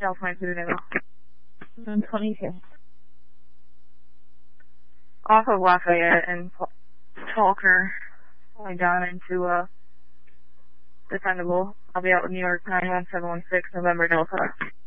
California to Nuevo. On 22. Off of Lafayette and Faulkner, going down into, Defendable. I'll be out with New York 91716, November Delta.